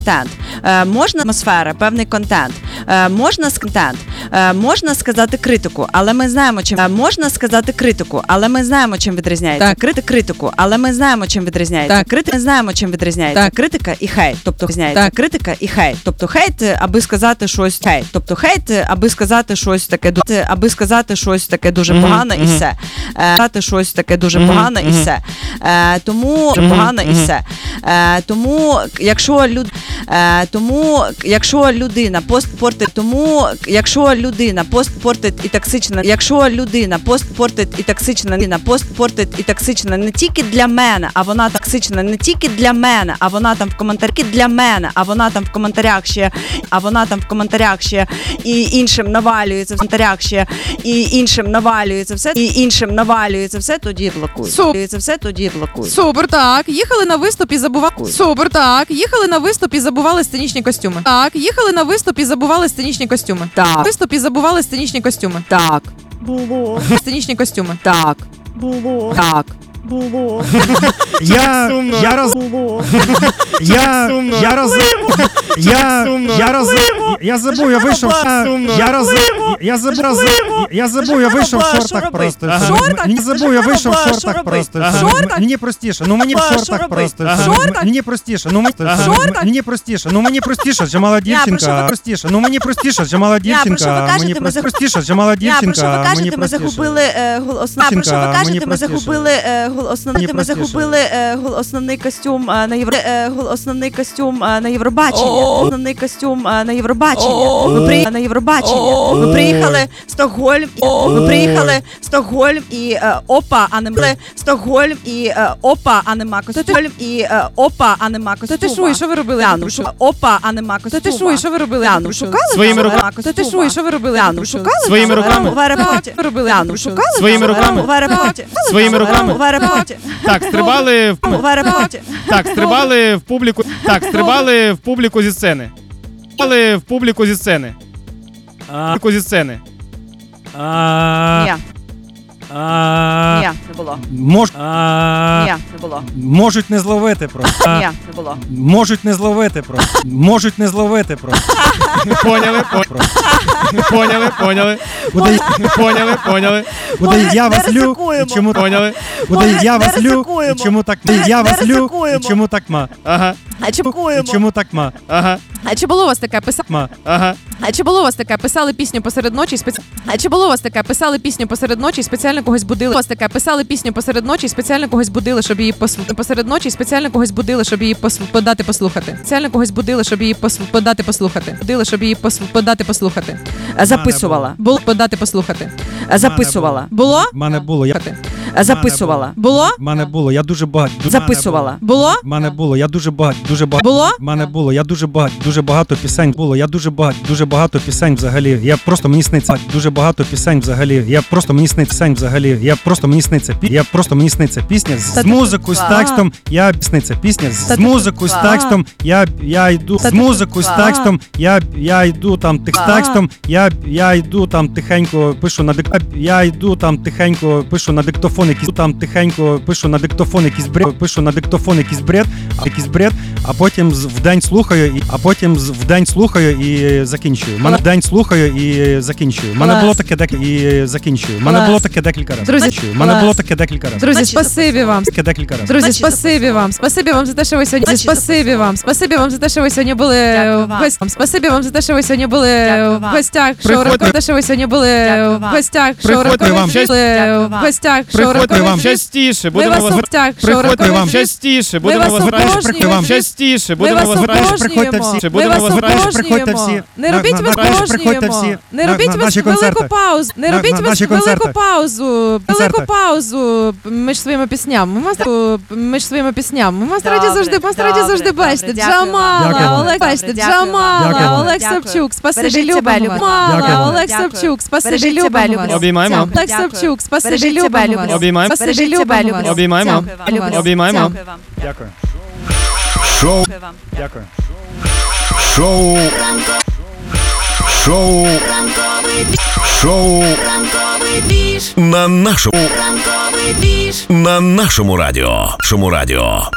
Можна атмосфера, певний контент, можна сказати критику, але ми знаємо, чим відрізняється критику, але ми знаємо, чим відрізняється критика і хейт, тобто хейт, аби сказати щось таке дуже погане і все, тому якщо людина постпортить і токсична не тільки для мене, а вона там в коментарях ще і іншим навалюється все, тоді блокують. Супер, так. Їхали на виступ і забували сценічні костюми. Так. Було. Сценічні костюми. Так. Було. Я забув, я вийшов в шортах просто. Мені простіше, Джамала дівчинка. Ми загубили основний костюм на Євробачення. Ми приїхали в Стокгольм і опа, а нема костюм. Та ти що, і що ви робили? Опа, а нема костюма. Та ти що, і що ви робили? Шукали? Своїми руками. Та ти що, і що ви робили? Шукали? Своїми руками. В аеропорті. Шукали? Своїми руками. В аеропорті. Своїми руками. В аеропорті. Так, стрибали В аеропорті. стрибали в публіку зі сцени. Ні, не було. Ні, не було. Можуть не зловити просто. Ні, не було. Можуть не зловити просто. Поняли. Буде я вас лю, і чому так? Буде я вас лю, і чому так? Я вас лю, і чому так ма? Ага. І чому так ма? Ага. А чи було у вас таке писали? Ага. А чи було у вас таке писали пісню посеред ночі? А чи було у вас таке писали пісню посеред ночі, спеціально когось будили? У вас таке писали пісню посеред ночі, спеціально когось будили, щоб її послухати. Посеред ночі спеціально когось будили, щоб її подати послухати. Спеціально когось будили, щоб її подати послухати. Будили, щоб її подати послухати. Записувала. Було подати послухати. Записувала. Було? Мене було. Записувала. Було? Мене було. Я дуже багато. Записувала. Було? Мене було. Я дуже багато. Було? Мене було. Я дуже багато пісень було. Я дуже багато пісень взагалі. Я просто мені сниться. Дуже багато пісень взагалі. Я просто мені сниться пісня з музикою, з текстом. Я сниться пісня з музикою, з текстом. Я йду з музикою, з текстом. Я йду там текстом. Я йду там тихенько пишу на диктофон. Пишу на диктофон якийсь бред, а потім вдень слухаю і закінчую. Мене було таке декілька разів. Друзі, спасибі вам. Друзі, спасибі вам. Спасибі вам за те, що ви сьогодні. Спасибі вам за те, що ви сьогодні були в гостях. Спасибі вам за те, що ви сьогодні були в гостях. Приходьте вам частіше, будемо вас Приходьте всі. Не робіть велику паузу між своїми піснями. Ми вас раді завжди бачите. Джамала, Олег Савчук, спасибі, любимо вас. Олег Савчук, спасибі, любимо вас. Обіймаємо. Олег Савчук, спасибі, любимо вас. Обіймаємо. Спасибі, любимо вас. Обіймаємо. Обіймаємо. Дякую. Шоу. Дякую. Шоу. На нашому радіо.